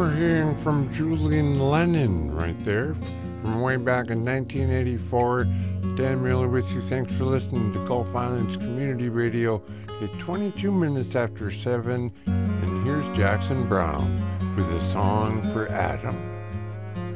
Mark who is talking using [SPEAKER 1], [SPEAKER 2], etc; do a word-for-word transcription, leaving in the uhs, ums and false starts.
[SPEAKER 1] we're hearing from Julian Lennon right there from way back in nineteen eighty-four. Dan Miller with you. Thanks for listening to Gulf Islands Community Radio at twenty-two minutes after seven. And here's Jackson Browne with a song for Adam.